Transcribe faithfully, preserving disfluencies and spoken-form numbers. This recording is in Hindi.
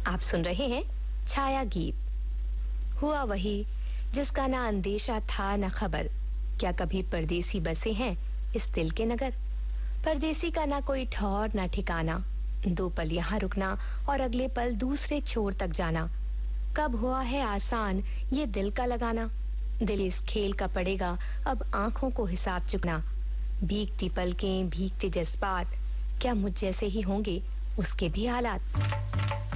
आप सुन रहे हैं छाया गीत। हुआ वही जिसका ना अंदेशा था ना खबर, क्या कभी परदेसी बसे हैं इस दिल के नगर। परदेसी का ना कोई ठौर ना ठिकाना, दो पल यहाँ रुकना और अगले पल दूसरे छोर तक जाना। कब हुआ है आसान ये दिल का लगाना, दिल इस खेल का पड़ेगा अब आंखों को हिसाब चुकना। भीगती पलकें भीगते जज्बात, क्या मुझ जैसे ही होंगे उसके भी हालात।